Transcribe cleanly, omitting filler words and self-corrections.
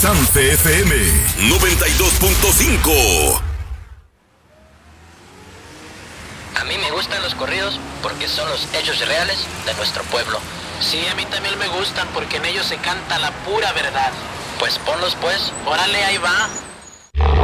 Chance FM 92.5. A mí me gustan los corridos porque son los hechos reales de nuestro pueblo. Sí, a mí también me gustan porque en ellos se canta la pura verdad. Pues ponlos pues. Órale, ahí va.